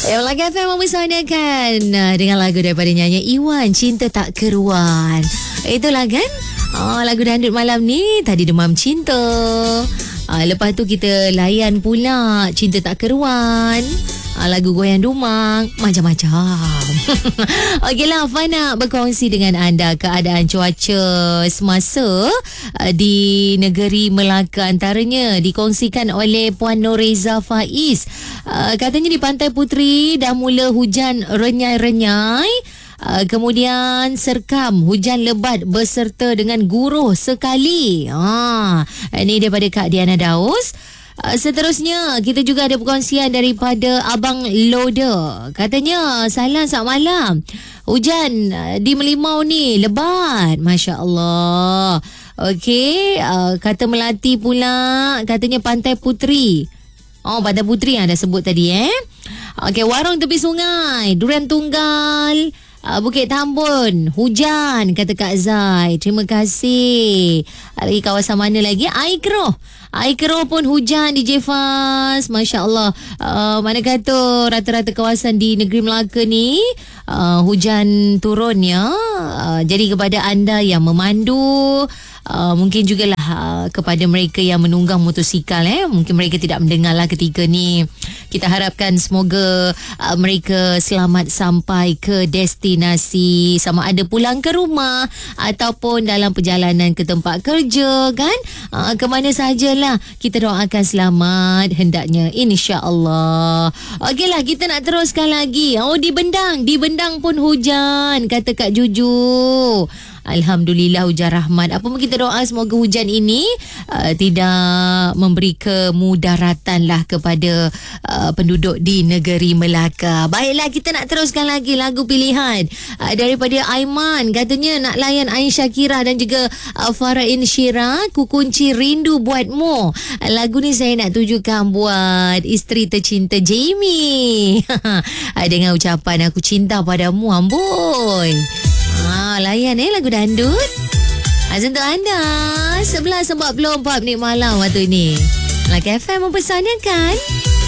Melaka FM mempersanakan dengan lagu daripada nyanyi Iwan, Cinta Tak Keruan. Itulah kan lagu dangdut malam ni. Tadi Demam Cinta, lepas tu kita layan pula Cinta Tak Keruan, lagu Goyang Dumang, macam-macam. Okeylah, Fana berkongsi dengan anda keadaan cuaca semasa di negeri Melaka. Antaranya dikongsikan oleh Puan Noreza Faiz. Katanya di Pantai Puteri dah mula hujan renyai-renyai. Kemudian serkam hujan lebat berserta dengan guruh sekali. Ini daripada Kak Diana Daus. Seterusnya kita juga ada perkongsian daripada Abang Loda. Katanya salam selamat malam. Hujan di Melimau ni lebat, Masya Allah. Okey, kata Melati pula, katanya Pantai Puteri. Pantai Puteri yang dah sebut tadi Okey, warung tepi sungai, Durian Tunggal, Bukit Tambun, hujan, kata Kak Zai. Terima kasih. Lagi kawasan mana lagi? Aikro pun hujan di Jefas. Masya Allah. Mana kata rata-rata kawasan di negeri Melaka ni hujan turun ya. Jadi kepada anda yang memandu, mungkin jugalah kepada mereka yang menunggang motosikal, mungkin mereka tidak mendengar lah ketika ni. Kita harapkan semoga mereka selamat sampai ke destinasi, sama ada pulang ke rumah ataupun dalam perjalanan ke tempat kerja kan, ke mana sajalah kita doakan selamat hendaknya, insya-Allah. Okeylah, kita nak teruskan lagi. Di Bendang pun hujan, kata Kak Juju. Alhamdulillah hujan rahmat. Apa pun kita doa semoga hujan ini tidak memberi kemudaratan lah kepada penduduk di negeri Melaka. Baiklah, kita nak teruskan lagi lagu pilihan daripada Aiman. Katanya nak layan Ain Shakira dan juga Farah Insyira, Ku Kunci Rindu Buatmu. Lagu ni saya nak tujukan buat isteri tercinta Jamie. Dengan ucapan aku cinta padamu, amboi. Layan lagu dandut. Untuk anda 11.44 menit malam waktu ini. Melaka FM mempersanakan.